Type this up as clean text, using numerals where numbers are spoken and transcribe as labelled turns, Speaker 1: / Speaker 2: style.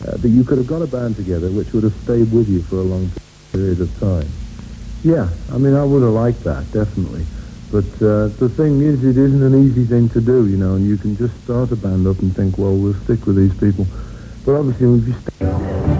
Speaker 1: But you could have got a band together which would have stayed with you for a long period of time. Yeah, I mean, I would have liked that, definitely. But the thing is, it isn't an easy thing to do, you know, and you can just start a band up and think, well, we'll stick with these people. But obviously, if you